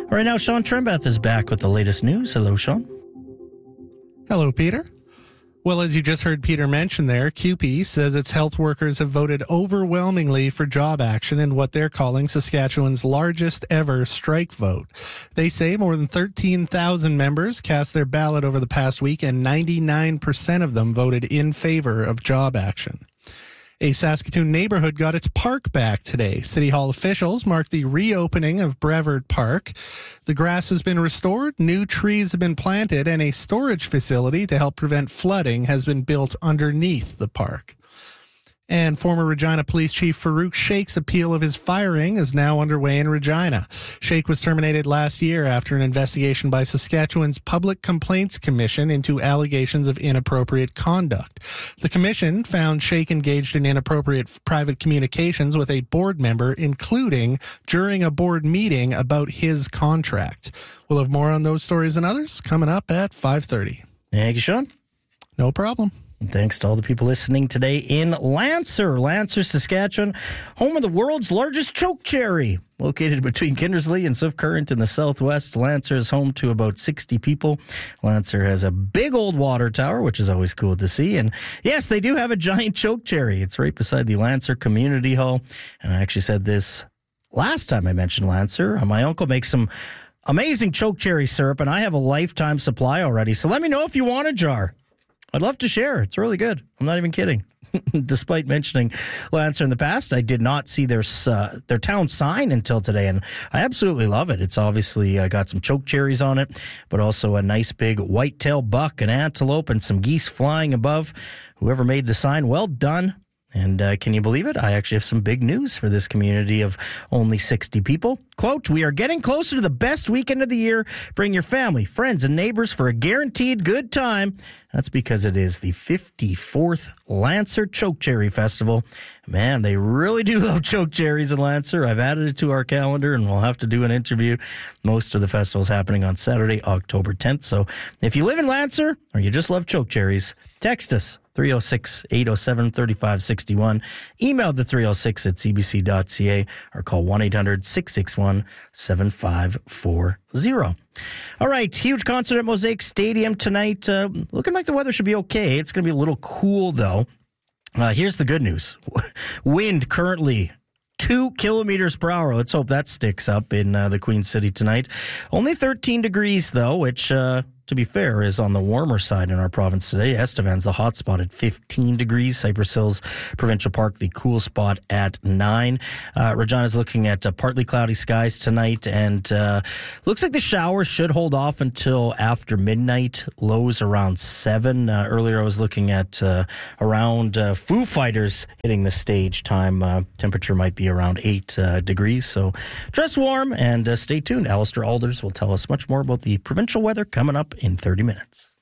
All right, now Sean Trembeth is back with the latest news. Hello, Sean. Hello, Peter. Well, as you just heard Peter mention there, CUPE says its health workers have voted overwhelmingly for job action in what they're calling Saskatchewan's largest ever strike vote. They say more than 13,000 members cast their ballot over the past week, and 99% of them voted in favor of job action. A Saskatoon neighborhood got its park back today. City Hall officials marked the reopening of Brevard Park. The grass has been restored, new trees have been planted, and a storage facility to help prevent flooding has been built underneath the park. And former Regina Police Chief Farouk Sheikh's appeal of his firing is now underway in Regina. Sheikh was terminated last year after an investigation by Saskatchewan's Public Complaints Commission into allegations of inappropriate conduct. The commission found Sheikh engaged in inappropriate private communications with a board member, including during a board meeting about his contract. We'll have more on those stories and others coming up at 5:30. Thank you, Sean. No problem. And thanks to all the people listening today in Lancer, Saskatchewan, home of the world's largest choke cherry. Located between Kindersley and Swift Current in the southwest, Lancer is home to about 60 people. Lancer has a big old water tower, which is always cool to see. And yes, they do have a giant choke cherry. It's right beside the Lancer Community Hall. And I actually said this last time I mentioned Lancer. My uncle makes some amazing choke cherry syrup, and I have a lifetime supply already. So let me know if you want a jar. I'd love to share. It's really good. I'm not even kidding. Despite mentioning Lancer in the past, I did not see their town sign until today, and I absolutely love it. It's obviously got some choke cherries on it, but also a nice big whitetail buck, an antelope, and some geese flying above. Whoever made the sign, well done. And can you believe it? I actually have some big news for this community of only 60 people. Quote, "We are getting closer to the best weekend of the year. Bring your family, friends, and neighbors for a guaranteed good time." That's because it is the 54th Lancer Choke Cherry Festival. Man, they really do love choke cherries in Lancer. I've added it to our calendar, and we'll have to do an interview. Most of the festival is happening on Saturday, October 10th. So if you live in Lancer or you just love choke cherries, text us. 306-807-3561. Email the 306@cbc.ca or call 1-800-661-7540. All right, huge concert at Mosaic Stadium tonight. Looking like the weather should be okay. It's going to be a little cool, though. Here's the good news. Wind currently 2 kilometers per hour. Let's hope that sticks up in the Queen City tonight. Only 13 degrees, though, which... to be fair, is on the warmer side in our province today. Estevan's the hot spot at 15 degrees. Cypress Hills Provincial Park, the cool spot at 9. Regina's looking at partly cloudy skies tonight, and looks like the showers should hold off until after midnight. Lows around 7. Earlier I was looking at around Foo Fighters hitting the stage time. Temperature might be around 8 degrees, so dress warm and stay tuned. Alistair Alders will tell us much more about the provincial weather coming up in 30 minutes.